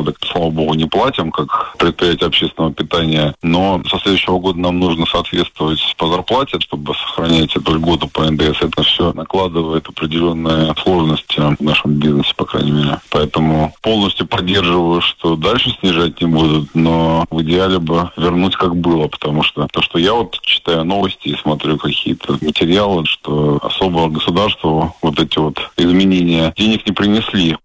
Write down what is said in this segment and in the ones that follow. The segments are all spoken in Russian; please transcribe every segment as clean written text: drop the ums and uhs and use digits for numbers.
года, слава богу, не платим, как предприятие общественного питания, но со следующего года нам нужно соответствовать по зарплате, чтобы сохранять эту льготу по НДС. Это все накладывает определенные сложности в нашем бизнесе, по крайней мере. Поэтому полностью поддерживаю, что дальше снижать не будут, но в идеале бы вернуть как было, потому что то, что я вот читаю новости и смотрю какие-то материалы, что особо государству вот эти вот изменения денег не принесли.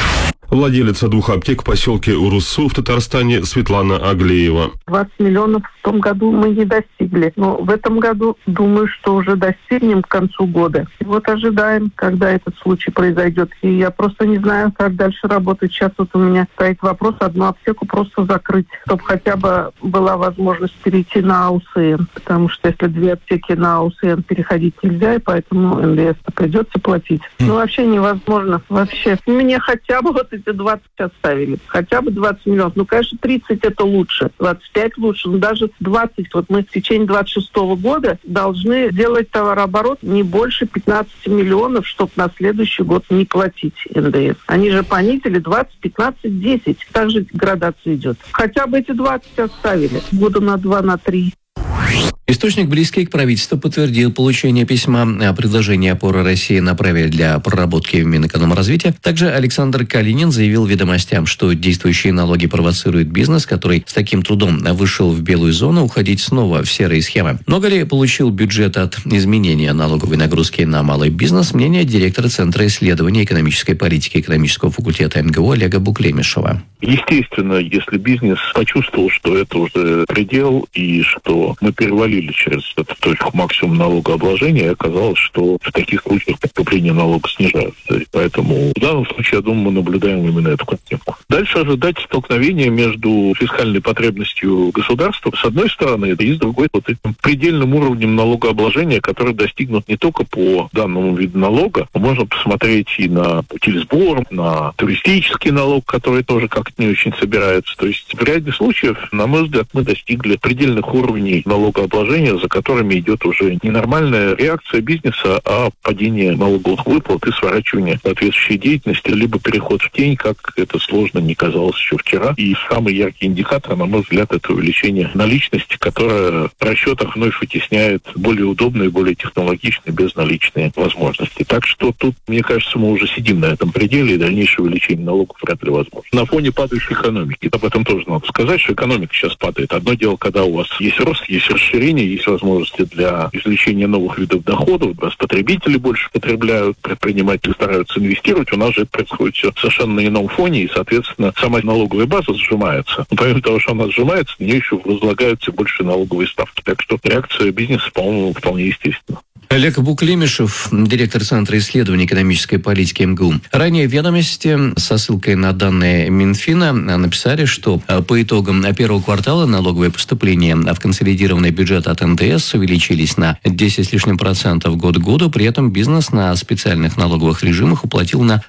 Владелица 2 аптек в поселке Урусу в Татарстане Светлана Аглеева. 20 миллионов в том году мы не достигли. Но в этом году, думаю, что уже достигнем к концу года. И вот ожидаем, когда этот случай произойдет. И я просто не знаю, как дальше работать. Сейчас вот у меня стоит вопрос одну аптеку просто закрыть, чтобы хотя бы была возможность перейти на АУСН. Потому что если 2 аптеки на АУСН переходить нельзя, и поэтому НДС придется платить. Ну, вообще невозможно. Вообще. Мне хотя бы вот эти 20 оставили. Хотя бы 20 миллионов. Ну, конечно, 30 это лучше. 25 лучше. Но даже 20. Вот мы в течение 26 года должны делать товарооборот не больше 15 миллионов, чтобы на следующий год не платить НДС. Они же понизили 20, 15, 10. Также градация идет. Хотя бы эти 20 оставили. Года на 2, на 3. Источник, близкий к правительству, подтвердил получение письма о предложении «Опора России» направили для проработки в Минэкономразвития. Также Александр Калинин заявил «Ведомостям», что действующие налоги провоцируют бизнес, который с таким трудом вышел в белую зону, уходить снова в серые схемы. Много ли получил бюджет от изменения налоговой нагрузки на малый бизнес? Мнение директора Центра исследований экономической политики экономического факультета МГУ Олега Буклемишева. Естественно, если бизнес почувствовал, что это уже предел и что мы перевалили через эту точку максимум налогообложения, и оказалось, что в таких случаях поступление налога снижаются. Поэтому в данном случае, я думаю, мы наблюдаем именно эту картинку. Дальше ожидать столкновения между фискальной потребностью государства, с одной стороны, и с другой, вот этим предельным уровнем налогообложения, который достигнут не только по данному виду налога, можно посмотреть и на утильсбор, на туристический налог, который тоже как-то не очень собирается. То есть в ряде случаев, на мой взгляд, мы достигли предельных уровней налогообложения, за которыми идет уже не нормальная реакция бизнеса, а падение налоговых выплат и сворачивание соответствующей деятельности, либо переход в тень, как это сложно не казалось еще вчера. И самый яркий индикатор, на мой взгляд, это увеличение наличности, которое в расчетах вновь вытесняет более удобные, более технологичные, безналичные возможности. Так что тут, мне кажется, мы уже сидим на этом пределе, и дальнейшее увеличение налогов вряд ли возможно. На фоне падающей экономики. Об этом тоже надо сказать, что экономика сейчас падает. Одно дело, когда у вас есть рост, есть расширение, есть возможности для извлечения новых видов доходов, у нас потребители больше потребляют, предприниматели стараются инвестировать, у нас же это происходит все совершенно на ином фоне, и, соответственно, сама налоговая база сжимается. Но помимо того, что она сжимается, на нее еще возлагаются больше налоговые ставки. Так что реакция бизнеса, по-моему, вполне естественна. Олег Буклемишев, директор Центра исследований экономической политики МГУ. Ранее в «Ведомости» со ссылкой на данные Минфина написали, что по итогам первого квартала налоговые поступления в консолидированный бюджет от НДС увеличились на 10 с лишним процентов год к году. При этом бизнес на специальных налоговых режимах уплатил на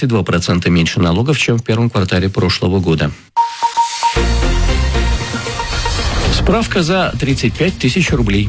22% меньше налогов, чем в первом квартале прошлого года. Справка за 35 тысяч рублей.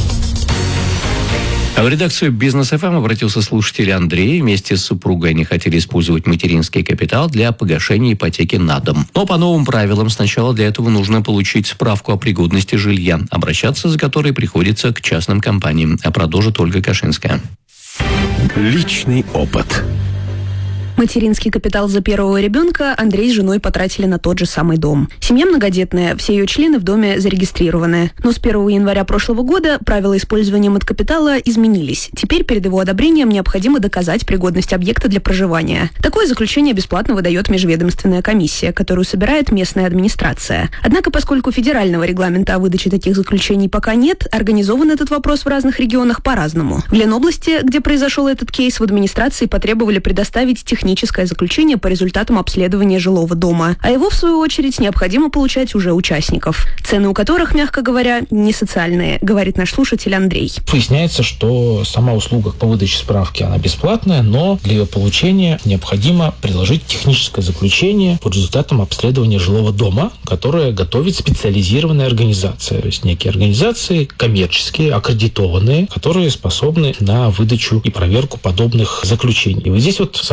В редакцию «Бизнес ФМ» обратился слушатель Андрей. Вместе с супругой они хотели использовать материнский капитал для погашения ипотеки на дом. Но по новым правилам сначала для этого нужно получить справку о пригодности жилья, обращаться за которой приходится к частным компаниям. Продолжит Ольга Кашинская. Личный опыт. Материнский капитал за первого ребенка Андрей с женой потратили на тот же самый дом. Семья многодетная, все ее члены в доме зарегистрированы. Но с 1 января прошлого года правила использования маткапитала изменились. Теперь перед его одобрением необходимо доказать пригодность объекта для проживания. Такое заключение бесплатно выдает межведомственная комиссия, которую собирает местная администрация. Однако, поскольку федерального регламента о выдаче таких заключений пока нет, организован этот вопрос в разных регионах по-разному. В Ленобласти, где произошел этот кейс, в администрации потребовали предоставить техническое заключение по результатам обследования жилого дома, а его, в свою очередь, необходимо получать уже участников, цены у которых, мягко говоря, не социальные, говорит наш слушатель Андрей. Выясняется, что сама услуга по выдаче справки, она бесплатная, но для ее получения необходимо приложить техническое заключение по результатам обследования жилого дома, которое готовит специализированная организация, то есть некие организации коммерческие, аккредитованные, которые способны на выдачу и проверку подобных заключений. И вот здесь вот самая главная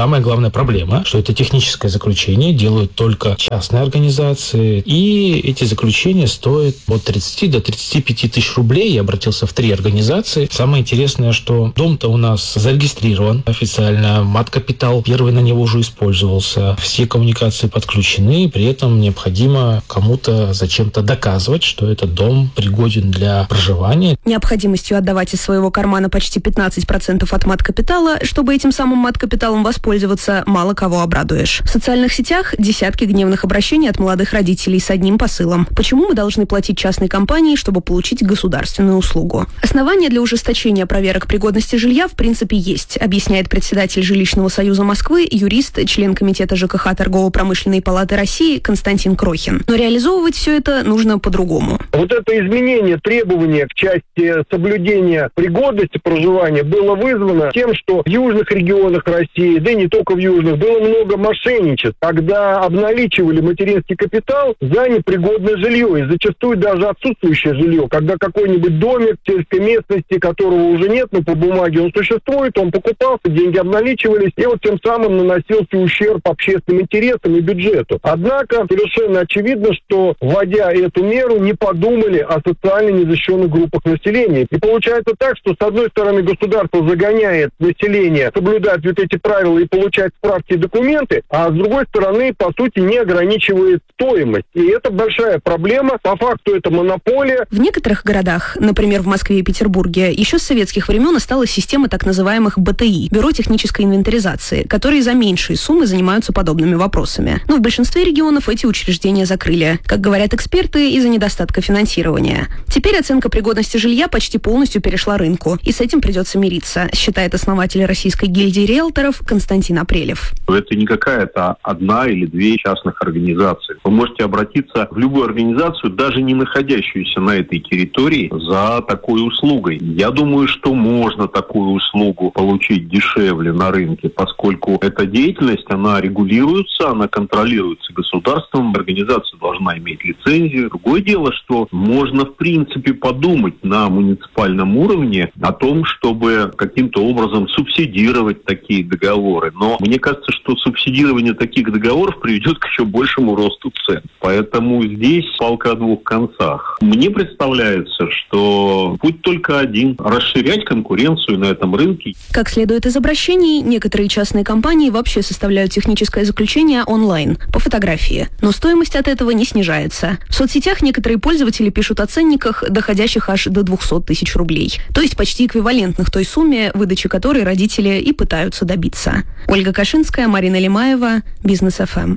главная проблема, что это техническое заключение делают только частные организации, и эти заключения стоят от 30 до 35 тысяч рублей. Я обратился в 3 организации. Самое интересное, что дом-то у нас зарегистрирован официально, мат-капитал первый на него уже использовался, все коммуникации подключены, при этом необходимо кому-то зачем-то доказывать, что этот дом пригоден для проживания. Необходимостью отдавать из своего кармана почти 15% от мат-капитала, чтобы этим самым мат-капиталом воспользоваться, мало кого обрадуешь. В социальных сетях десятки гневных обращений от молодых родителей с одним посылом. Почему мы должны платить частной компании, чтобы получить государственную услугу? Основания для ужесточения проверок пригодности жилья в принципе есть, объясняет председатель Жилищного союза Москвы, юрист, член комитета ЖКХ Торгово-промышленной палаты России Константин Крохин. Но реализовывать все это нужно по-другому. Вот это изменение требования к части соблюдения пригодности проживания было вызвано тем, что в южных регионах России, да и не только в южных, было много мошенничеств, когда обналичивали материнский капитал за непригодное жилье, и зачастую даже отсутствующее жилье, когда какой-нибудь домик в сельской местности, которого уже нет, но по бумаге он существует, он покупался, деньги обналичивались, и вот тем самым наносился ущерб общественным интересам и бюджету. Однако совершенно очевидно, что, вводя эту меру, не подумали о социально незащищенных группах населения. И получается так, что с одной стороны государство загоняет население соблюдать вот эти правила и получать справки и документы, а с другой стороны, по сути, не ограничивает стоимость. И это большая проблема. По факту это монополия. В некоторых городах, например, в Москве и Петербурге, еще с советских времен осталась система так называемых БТИ – Бюро технической инвентаризации, которые за меньшие суммы занимаются подобными вопросами. Но в большинстве регионов эти учреждения закрыли. Как говорят эксперты, из-за недостатка финансирования. Теперь оценка пригодности жилья почти полностью перешла рынку, и с этим придется мириться, считает основатель Российской гильдии риэлторов Константин Апрелев. Это не какая-то одна или две частных организации. Вы можете обратиться в любую организацию, даже не находящуюся на этой территории, за такой услугой. Я думаю, что можно такую услугу получить дешевле на рынке, поскольку эта деятельность, она регулируется, она контролируется государством, организация должна иметь лицензию. Другое дело, что можно в принципе подумать на муниципальном уровне о том, чтобы каким-то образом субсидировать такие договоры. Но мне кажется, что субсидирование таких договоров приведет к еще большему росту цен. Поэтому здесь палка о двух концах. Мне представляется, что путь только один – расширять конкуренцию на этом рынке. Как следует из обращений, некоторые частные компании вообще составляют техническое заключение онлайн, по фотографии. Но стоимость от этого не снижается. В соцсетях некоторые пользователи пишут о ценниках, доходящих аж до 200 тысяч рублей. То есть почти эквивалентных той сумме, выдачи которой родители и пытаются добиться. Ольга Кашинская, Марина Лимаева, Бизнес ФМ.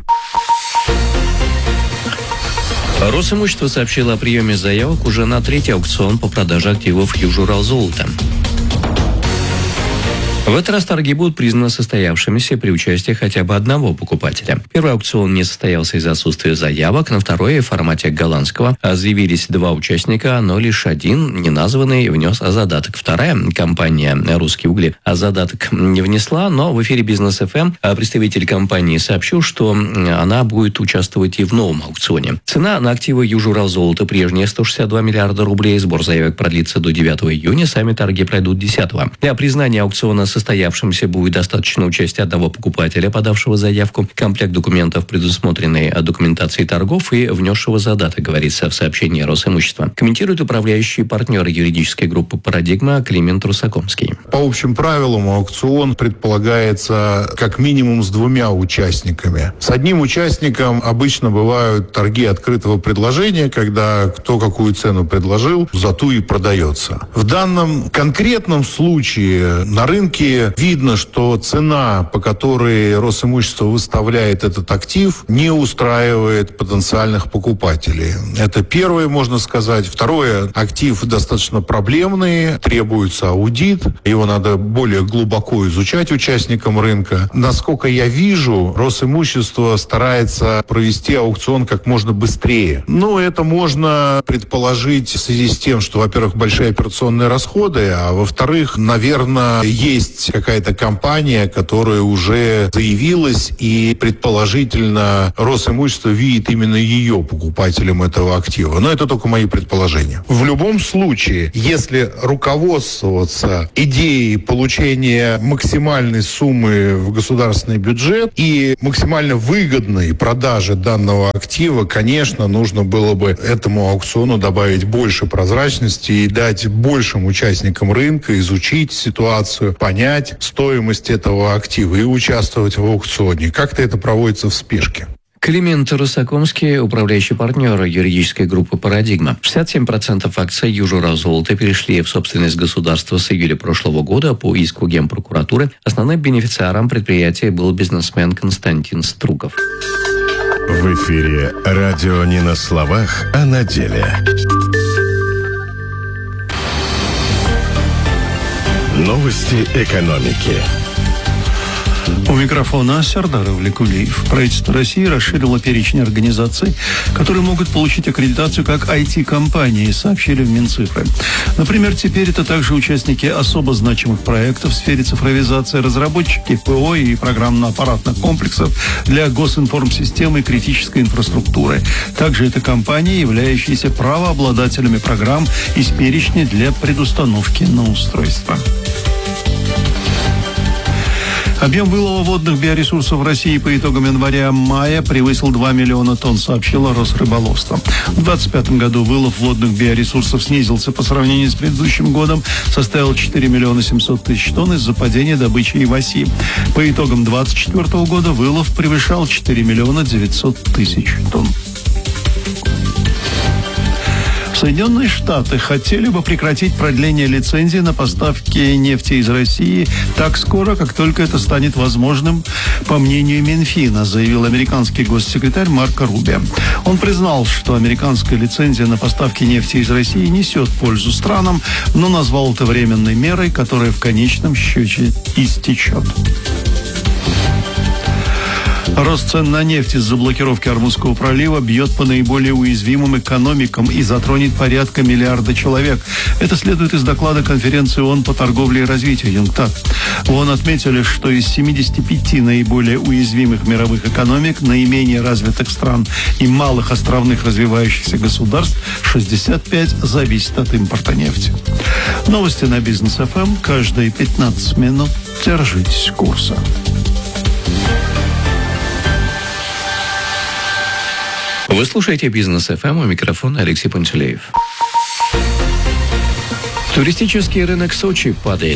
Росимущество сообщило о приеме заявок уже на 3-й аукцион по продаже активов Южуралзолота. В этот раз торги будут признаны состоявшимися при участии хотя бы одного покупателя. Первый аукцион не состоялся из-за отсутствия заявок. На второй, в формате голландского, заявились 2 участника, но лишь один, неназванный, внес задаток. Вторая компания «Русские угли» задаток не внесла, но в эфире Бизнес ФМ представитель компании сообщил, что она будет участвовать и в новом аукционе. Цена на активы Южуралзолота прежняя 162 миллиарда рублей. Сбор заявок продлится до 9 июня. Сами торги пройдут 10-го. Для признания аукциона состоявшимся будет достаточно участия одного покупателя, подавшего заявку, комплект документов, предусмотренный документацией торгов и внесшего задаток, говорится в сообщении Росимущества. Комментирует управляющий партнер юридической группы «Парадигма» Климент Русакомский. По общим правилам аукцион предполагается как минимум с 2 участниками. С одним участником обычно бывают торги открытого предложения, когда кто какую цену предложил, за ту и продается. В данном конкретном случае на рынке видно, что цена, по которой Росимущество выставляет этот актив, не устраивает потенциальных покупателей. Это первое, можно сказать. Второе, актив достаточно проблемный, требуется аудит, его надо более глубоко изучать участникам рынка. Насколько я вижу, Росимущество старается провести аукцион как можно быстрее. Но это можно предположить в связи с тем, что, во-первых, большие операционные расходы, а во-вторых, наверное, есть есть какая-то компания, которая уже заявилась, и предположительно Росимущество видит именно ее покупателем этого актива. Но это только мои предположения. В любом случае, если руководствоваться идеей получения максимальной суммы в государственный бюджет и максимально выгодной продажи данного актива, конечно, нужно было бы этому аукциону добавить больше прозрачности и дать большим участникам рынка изучить ситуацию, понять стоимость этого актива и участвовать в аукционе. Как-то это проводится в спешке. Климент Русакомский, управляющий партнер юридической группы «Парадигма». 67% акций Южураззолота перешли в собственность государства с июля прошлого года по иску Генпрокуратуры. Основным бенефициаром предприятия был бизнесмен Константин Струков. В эфире радио не на словах, а на деле. Новости экономики. У микрофона Сардар Авликулиев. Правительство России расширило перечень организаций, которые могут получить аккредитацию как IT-компании, сообщили в Минцифры. Например, теперь это также участники особо значимых проектов в сфере цифровизации, разработчики ПО и программно-аппаратных комплексов для госинформсистемы и критической инфраструктуры. Также это компании, являющиеся правообладателями программ из перечня для предустановки на устройство. Объем вылова водных биоресурсов в России по итогам января-мая превысил 2 миллиона тонн, сообщило Росрыболовство. В 2025 году вылов водных биоресурсов снизился по сравнению с предыдущим годом, составил 4 миллиона 700 тысяч тонн из-за падения добычи иваси. По итогам 2024 года вылов превышал 4 миллиона 900 тысяч тонн. Соединенные Штаты хотели бы прекратить продление лицензии на поставки нефти из России так скоро, как только это станет возможным, по мнению Минфина, заявил американский госсекретарь Марко Рубио. Он признал, что американская лицензия на поставки нефти из России несет пользу странам, но назвал это временной мерой, которая в конечном счете истечет. Рост цен на нефть из-за блокировки Ормузского пролива бьет по наиболее уязвимым экономикам и затронет порядка 1 миллиарда человек. Это следует из доклада конференции ООН по торговле и развитию ЮНКТАД. В ООН отметили, что из 75 наиболее уязвимых мировых экономик, наименее развитых стран и малых островных развивающихся государств, 65 зависит от импорта нефти. Новости на Бизнес ФМ каждые 15 минут. Держитесь курса. Вы слушаете «Бизнес ФМ», у микрофона Алексей Пантелеев. Туристический рынок Сочи падает.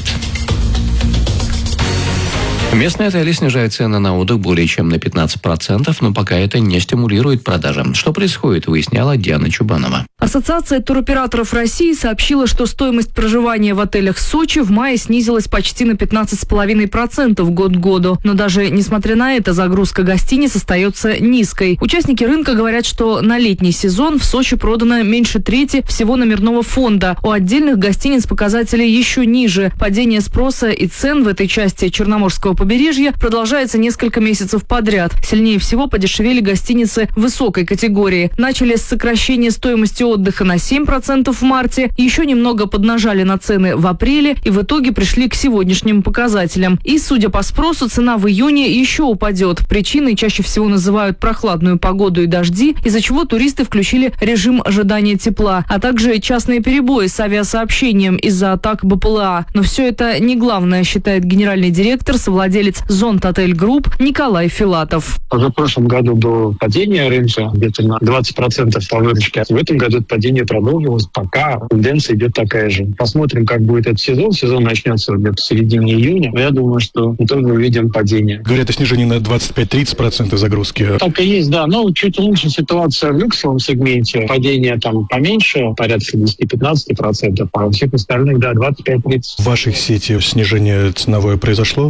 Местные отели снижают цены на отдых более чем на 15%, но пока это не стимулирует продажи. Что происходит, выясняла Диана Чубанова. Ассоциация туроператоров России сообщила, что стоимость проживания в отелях Сочи в мае снизилась почти на 15,5% год к году. Но даже несмотря на это, загрузка гостиниц остается низкой. Участники рынка говорят, что на летний сезон в Сочи продано меньше трети всего номерного фонда. У отдельных гостиниц показатели еще ниже. Падение спроса и цен в этой части Черноморского побережья продолжается несколько месяцев подряд. Сильнее всего подешевели гостиницы высокой категории. Начали с сокращения стоимости отдыха на 7% в марте, еще немного поднажали на цены в апреле и в итоге пришли к сегодняшним показателям. И, судя по спросу, цена в июне еще упадет. Причиной чаще всего называют прохладную погоду и дожди, из-за чего туристы включили режим ожидания тепла, а также частные перебои с авиасообщением из-за атак БПЛА. Но все это не главное, считает генеральный директор, совладелец Зонт Отель Групп Николай Филатов. В прошлом году было падение рынка где-то на 20% по выручке. В этом году падение продолжилось, пока тенденция идет такая же. Посмотрим, как будет этот сезон. Сезон начнется где-то в середине июня. Я думаю, что мы тоже увидим падение. Говорят о снижении на 25-30% загрузки. Так и есть, да. Но чуть лучше ситуация в люксовом сегменте. Падение там поменьше, порядка 10-15%. А у всех остальных, да, 25-30%. В вашей сети снижение ценовое произошло? Да, конечно.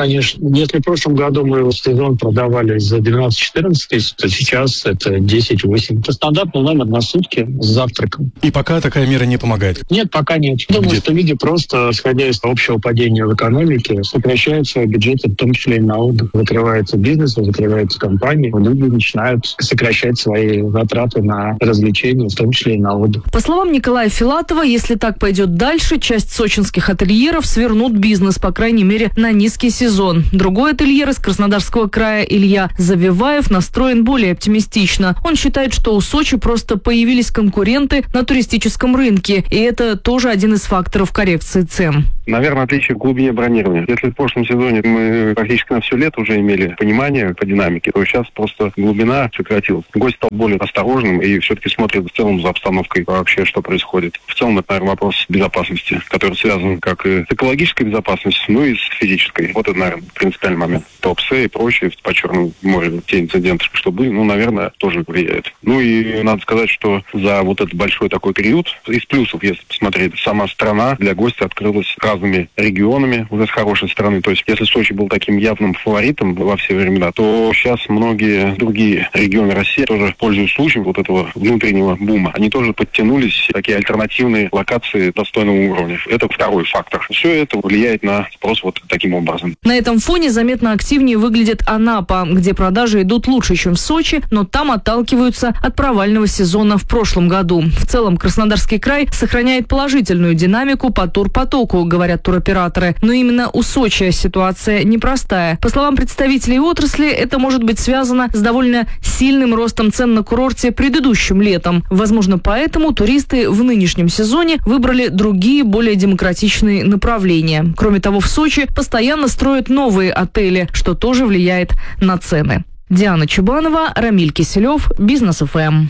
конечно. Если в прошлом году мы сезон продавали за 12-14 тысяч, то сейчас это 10-8. Это стандартный номер на сутки с завтраком. И пока такая мера не помогает? Нет, пока нет. Думаю, что люди просто, исходя из общего падения в экономике, сокращают свои бюджеты, в том числе и на отдых. Закрываются бизнесы, закрываются компании. Люди начинают сокращать свои затраты на развлечения, в том числе и на отдых. По словам Николая Филатова, если так пойдет дальше, часть сочинских ательеров свернут бизнес, по крайней мере, на низкий сезон. Другой ательер из Краснодарского края Илья Завиваев настроен более оптимистично. Он считает, что у Сочи просто появились конкуренты на туристическом рынке, и это тоже один из факторов коррекции цен. Наверное, отличие в глубине бронирования. Если в прошлом сезоне мы практически на все лето уже имели понимание по динамике, то сейчас просто глубина сократилась. Гость стал более осторожным и все-таки смотрит в целом за обстановкой вообще, что происходит. В целом, это, наверное, вопрос безопасности, который связан как и с экологической безопасностью, ну и с физической. Вот это, наверное, принципиальный момент. Туапсе и прочее по Черному морю, те инциденты, что были, наверное, тоже влияет. И надо сказать, что за вот этот большой такой период, из плюсов, если посмотреть, сама страна для гостя открылась разными регионами уже с хорошей стороны. То есть, если Сочи был таким явным фаворитом во все времена, то сейчас многие другие регионы России тоже, пользуясь случаем вот этого внутреннего бума, они тоже подтянулись, такие альтернативные локации достойного уровня. Это второй фактор. Все это влияет на спрос вот таким образом. На этом фоне заметно активнее выглядит Анапа, где продажи идут лучше, чем в Сочи, но там отталкиваются от провального сезона в прошлом году. В целом, Краснодарский край сохраняет положительную динамику по турпотоку, говорят туроператоры. Но именно у Сочи ситуация непростая. По словам представителей отрасли, это может быть связано с довольно сильным ростом цен на курорте предыдущим летом. Возможно, поэтому туристы в нынешнем сезоне выбрали другие, более демократичные направления. Кроме того, в Сочи постоянно строят новые отели, что тоже влияет на цены. Диана Чубанова, Рамиль Киселев, Бизнес ФМ.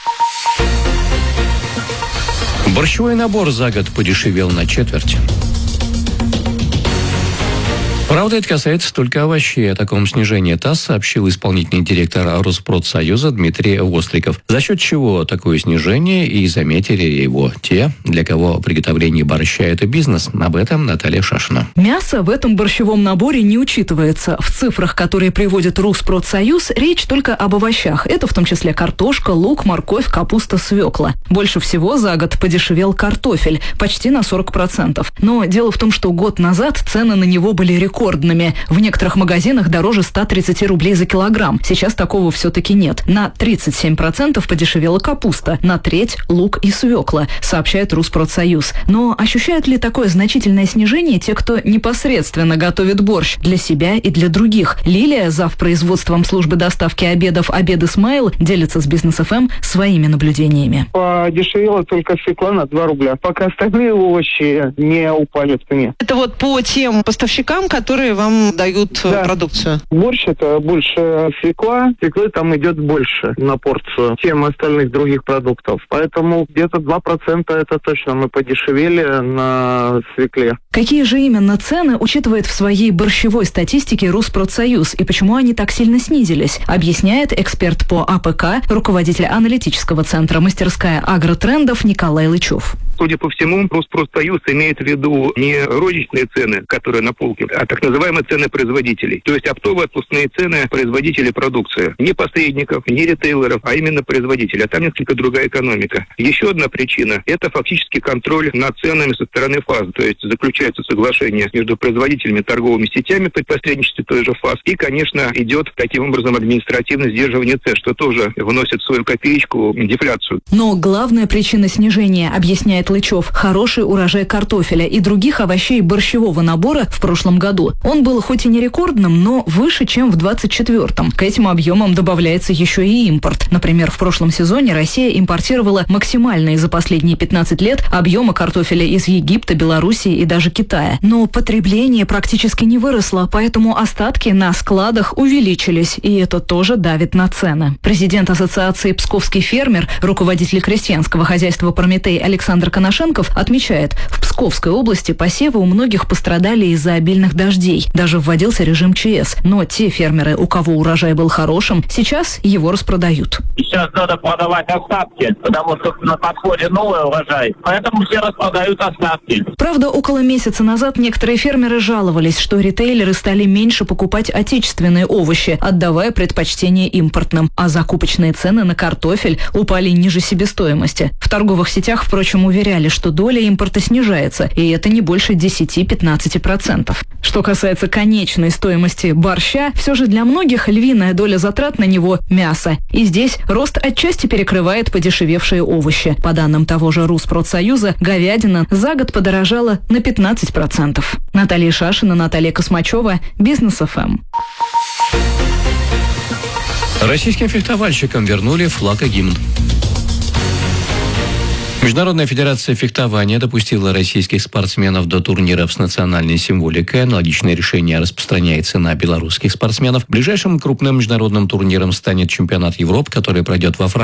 Борщевой набор за год подешевел на четверть. Правда, это касается только овощей. О таком снижении ТАСС сообщил исполнительный директор Росспродсоюза Дмитрий Востриков. За счет чего такое снижение, и заметили его те, для кого приготовление борща – это бизнес. Об этом Наталья Шашина. Мясо в этом борщевом наборе не учитывается. В цифрах, которые приводит Росспродсоюз, речь только об овощах. Это в том числе картошка, лук, морковь, капуста, свекла. Больше всего за год подешевел картофель – почти на 40%. Но дело в том, что год назад цены на него были рекордными. В некоторых магазинах дороже 130 рублей за килограмм. Сейчас такого все-таки нет. На 37% подешевела капуста, на треть – лук и свекла, сообщает Росспродсоюз. Но ощущают ли такое значительное снижение те, кто непосредственно готовит борщ для себя и для других? Лилия, зав. Производством службы доставки обедов «Обед Исмаил», делится с Бизнес ФМ своими наблюдениями. Подешевела только свекла на 2 рубля. Пока остальные овощи не упали в цене. Это вот по тем поставщикам, которые вам дают продукцию? Борщ это больше свекла. Свеклы там идет больше на порцию, чем остальных других продуктов. Поэтому где-то 2% это точно мы подешевели на свекле. Какие же именно цены учитывает в своей борщевой статистике Росспродсоюз и почему они так сильно снизились, объясняет эксперт по АПК, руководитель аналитического центра «Мастерская агротрендов» Николай Лычев. Судя по всему, Росспродсоюз имеет в виду не розничные цены, которые на полке, а так называемые цены производителей. То есть оптовые отпускные цены производителей продукции. Не посредников, не ритейлеров, а именно производителей. А там несколько другая экономика. Еще одна причина – это фактически контроль над ценами со стороны ФАС. То есть заключается соглашение между производителями и торговыми сетями при посредничестве той же ФАС. И, конечно, идет таким образом административное сдерживание цен, что тоже вносит в свою копеечку дефляцию. Но главная причина снижения, объясняет Лычев, хороший урожай картофеля и других овощей борщевого набора в прошлом году. Он был хоть и не рекордным, но выше, чем в 24-м. К этим объемам добавляется еще и импорт. Например, в прошлом сезоне Россия импортировала максимальные за последние 15 лет объемы картофеля из Египта, Белоруссии и даже Китая. Но потребление практически не выросло, поэтому остатки на складах увеличились, и это тоже давит на цены. Президент Ассоциации «Псковский фермер», руководитель крестьянского хозяйства «Прометей» Александр Коношенков отмечает, в Псковской области посевы у многих пострадали из-за обильных дождей. дождей. Даже вводился режим ЧС. Но те фермеры, у кого урожай был хорошим, сейчас его распродают. Сейчас надо продавать остатки, потому что на подходе новый урожай. Поэтому все распродают остатки. Правда, около месяца назад некоторые фермеры жаловались, что ритейлеры стали меньше покупать отечественные овощи, отдавая предпочтение импортным. А закупочные цены на картофель упали ниже себестоимости. В торговых сетях, впрочем, уверяли, что доля импорта снижается, и это не больше 10-15%. Что касается конечной стоимости борща, все же для многих львиная доля затрат на него – мясо. И здесь рост отчасти перекрывает подешевевшие овощи. По данным того же Руспродсоюза, говядина за год подорожала на 15%. Наталья Шашина, Наталья Космачева, Бизнес ФМ. Российским фехтовальщикам вернули флаг и гимн. Международная федерация фехтования допустила российских спортсменов до турниров с национальной символикой. Аналогичное решение распространяется на белорусских спортсменов. Ближайшим крупным международным турниром станет чемпионат Европы, который пройдет во Франции.